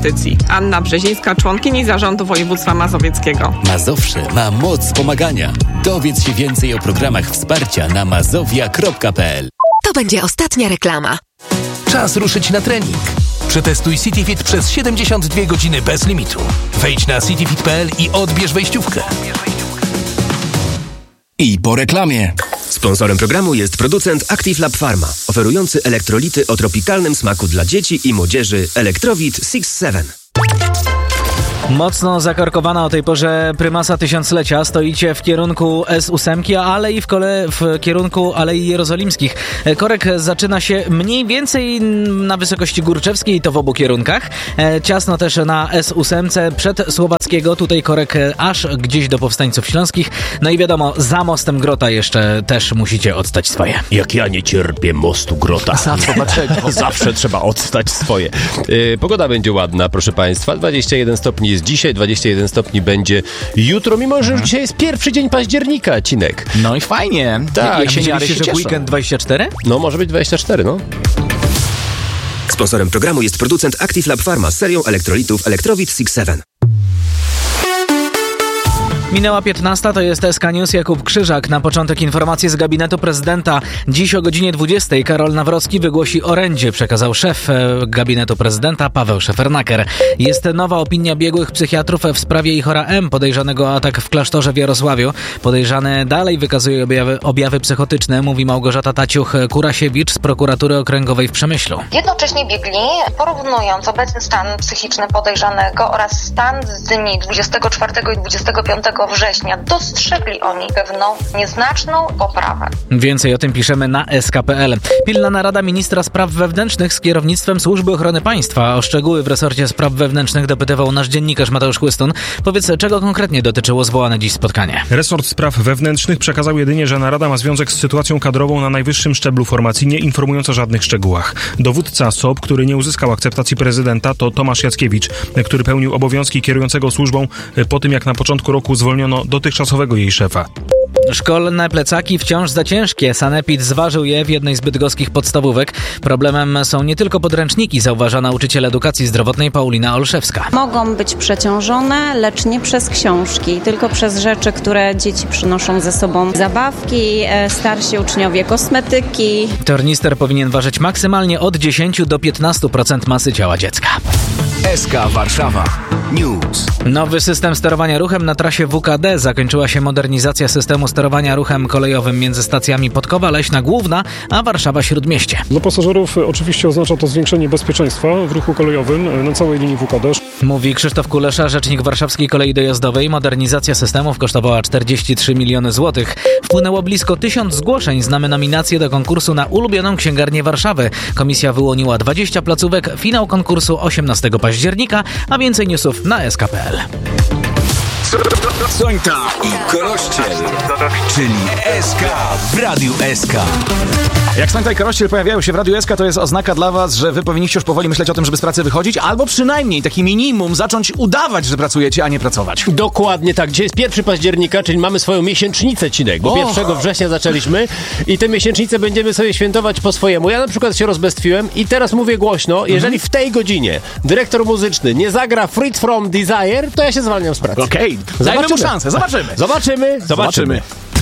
inwestycji. Anna Brzezińska, członkini Zarządu Województwa Mazowieckiego. Mazowsze ma moc pomagania. Dowiedz się więcej o programach wsparcia na mazowia.pl. To będzie ostatnia reklama. Czas ruszyć na trening. Przetestuj CityFit przez 72 godziny bez limitu. Wejdź na cityfit.pl i odbierz wejściówkę. I po reklamie. Sponsorem programu jest producent Active Lab Pharma, oferujący elektrolity o tropikalnym smaku dla dzieci i młodzieży Electrowit 6-7. Mocno zakorkowana o tej porze prymasa tysiąclecia. Stoicie w kierunku S8, ale i w kierunku Alei Jerozolimskich. Korek zaczyna się mniej więcej na wysokości Górczewskiej, to w obu kierunkach. Ciasno też na S8 przed Słowackiego. Tutaj korek aż gdzieś do Powstańców Śląskich. No i wiadomo, za mostem Grota jeszcze też musicie odstać swoje. Jak ja nie cierpię mostu Grota. Zawsze trzeba odstać swoje. Pogoda będzie ładna, proszę Państwa. 21 stopni jest dzisiaj, 21 stopni będzie jutro, mimo że już dzisiaj jest pierwszy dzień października, Cinek. No i fajnie. Tak, jesieniary się że cieszą. weekend 24? No, może być 24, no. Sponsorem programu jest producent Active Lab Pharma z serią elektrolitów Electrowit 6-7. Minęła 15, to jest SK News, Jakub Krzyżak. Na początek informacje z gabinetu prezydenta. Dziś o godzinie 20 Karol Nawrocki wygłosi orędzie, przekazał szef gabinetu prezydenta Paweł Szefernaker. Jest nowa opinia biegłych psychiatrów w sprawie Ihora M., podejrzanego o atak w klasztorze w Jarosławiu. Podejrzany dalej wykazuje objawy psychotyczne, mówi Małgorzata Taciuch-Kurasiewicz z prokuratury okręgowej w Przemyślu. Jednocześnie biegli, porównując obecny stan psychiczny podejrzanego oraz stan z dni 24 i 25 września, dostrzegli oni pewną nieznaczną poprawę. Więcej o tym piszemy na sk.pl. Pilna narada ministra spraw wewnętrznych z kierownictwem Służby Ochrony Państwa. O szczegóły w resorcie spraw wewnętrznych dopytywał nasz dziennikarz Mateusz Chłystun. Powiedz, czego konkretnie dotyczyło zwołane dziś spotkanie? Resort spraw wewnętrznych przekazał jedynie, że narada ma związek z sytuacją kadrową na najwyższym szczeblu formacji, nie informując o żadnych szczegółach. Dowódca SOP, który nie uzyskał akceptacji prezydenta, to Tomasz Jackiewicz, który pełnił obowiązki kierującego służbą po tym, jak na początku roku zwolniono dotychczasowego jej szefa. Szkolne plecaki wciąż za ciężkie. Sanepid zważył je w jednej z bydgoskich podstawówek. Problemem są nie tylko podręczniki, zauważa nauczyciel edukacji zdrowotnej Paulina Olszewska. Mogą być przeciążone, lecz nie przez książki, tylko przez rzeczy, które dzieci przynoszą ze sobą. Zabawki, starsi uczniowie, kosmetyki. Tornister powinien ważyć maksymalnie od 10 do 15% masy ciała dziecka. SK Warszawa News. Nowy system sterowania ruchem na trasie WKD. Zakończyła się modernizacja systemu sterowania ruchem kolejowym między stacjami Podkowa Leśna Główna a Warszawa Śródmieście. Dla pasażerów oczywiście oznacza to zwiększenie bezpieczeństwa w ruchu kolejowym na całej linii WKD. Mówi Krzysztof Kulesza, rzecznik Warszawskiej Kolei Dojazdowej. Modernizacja systemów kosztowała 43 miliony złotych. Wpłynęło blisko 1000 zgłoszeń. Znamy nominacje do konkursu na ulubioną księgarnię Warszawy. Komisja wyłoniła 20 placówek. Finał konkursu 18 października, a więcej newsów na sk.pl. Sońta i Korościel, czyli SK w Radiu SK. Jak Sońta i Korościel pojawiają się w Radiu SK, to jest oznaka dla was, że wy powinniście już powoli myśleć o tym, żeby z pracy wychodzić, albo przynajmniej taki minimum zacząć udawać, że pracujecie, a nie pracować. Dokładnie tak. Dzisiaj jest 1 października, czyli mamy swoją miesięcznicę, Cinek, bo 1 września zaczęliśmy i tę miesięcznicę będziemy sobie świętować po swojemu. Ja na przykład się rozbestwiłem i teraz mówię głośno, jeżeli w tej godzinie dyrektor muzyczny nie zagra Freed from Desire, to ja się zwalniam z pracy. Okej, dajmy mu szansę, zobaczymy. Zobaczymy.